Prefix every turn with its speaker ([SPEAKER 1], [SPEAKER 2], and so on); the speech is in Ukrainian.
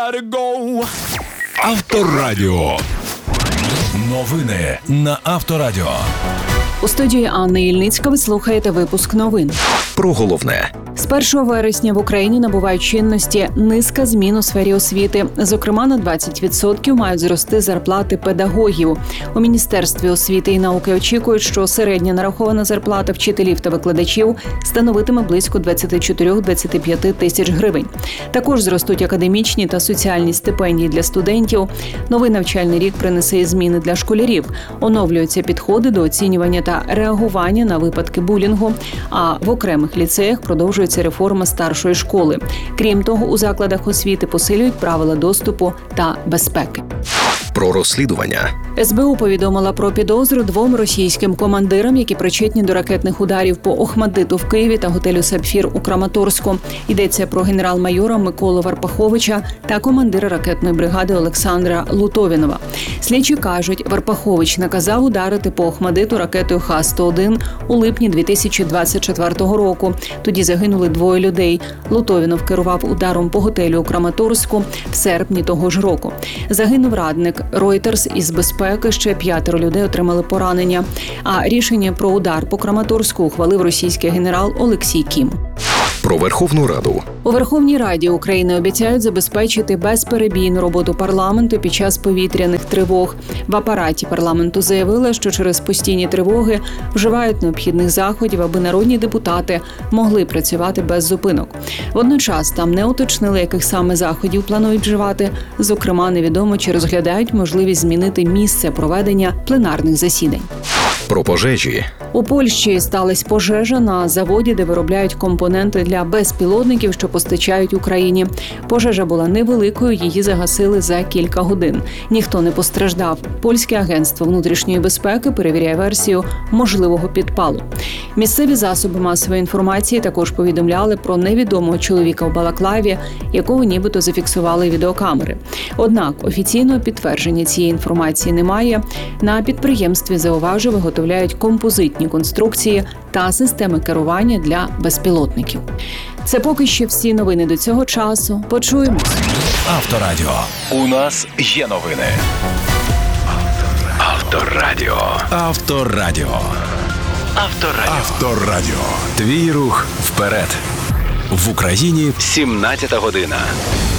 [SPEAKER 1] let it go.
[SPEAKER 2] Авторадіо. Новини на Авторадіо.
[SPEAKER 3] У студії Анни Ільницька ви слухаєте випуск новин.
[SPEAKER 2] Про головне.
[SPEAKER 3] З 1 вересня в Україні набувають чинності низка змін у сфері освіти. Зокрема, на 20% мають зрости зарплати педагогів. У Міністерстві освіти і науки очікують, що середня нарахована зарплата вчителів та викладачів становитиме близько 24-25 тисяч гривень. Також зростуть академічні та соціальні стипендії для студентів. Новий навчальний рік принесе і зміни для школярів. Оновлюються підходи до оцінювання та реагування на випадки булінгу, а в окремих ліцеях продовжується реформа старшої школи. Крім того, у закладах освіти посилюють правила доступу та безпеки.
[SPEAKER 2] Про розслідування.
[SPEAKER 3] СБУ повідомила про підозру 2 російським командирам, які причетні до ракетних ударів по Охмаддиту в Києві та готелю «Сапфір» у Краматорську. Йдеться про генерал-майора Миколу Варпаховича та командира ракетної бригади Олександра Лутовінова. Слідчі кажуть, Варпахович наказав ударити по Охмаддиту ракетою Х-101 у липні 2024 року. Тоді загинули 2 людей. Лутовінов керував ударом по готелю у Краматорську в серпні того ж року. Загинув радник Reuters із безпеки, ще 5 людей отримали поранення. А рішення про удар по Краматорську ухвалив російський генерал Олексій Кім.
[SPEAKER 2] Про Верховну Раду.
[SPEAKER 3] У Верховній Раді України обіцяють забезпечити безперебійну роботу парламенту під час повітряних тривог. В апараті парламенту заявили, що через постійні тривоги вживають необхідних заходів, аби народні депутати могли працювати без зупинок. Водночас там не уточнили, яких саме заходів планують вживати. Зокрема, невідомо, чи розглядають можливість змінити місце проведення пленарних засідань.
[SPEAKER 2] Про пожежі.
[SPEAKER 3] У Польщі сталася пожежа на заводі, де виробляють компоненти для безпілотників, що постачають Україні. Пожежа була невеликою, її загасили за кілька годин. Ніхто не постраждав. Польське агентство внутрішньої безпеки перевіряє версію можливого підпалу. Місцеві засоби масової інформації також повідомляли про невідомого чоловіка в балаклаві, якого нібито зафіксували відеокамери. Однак офіційного підтвердження цієї інформації немає. На підприємстві, зауважив, виготовляють композитні конструкції та системи керування для безпілотників. Це поки що всі новини до цього часу. Почуємось.
[SPEAKER 2] Авторадіо. У нас є новини. Авторадіо. Авторадіо. Авторадіо. Авторадіо. Твій рух вперед. В Україні 17 година.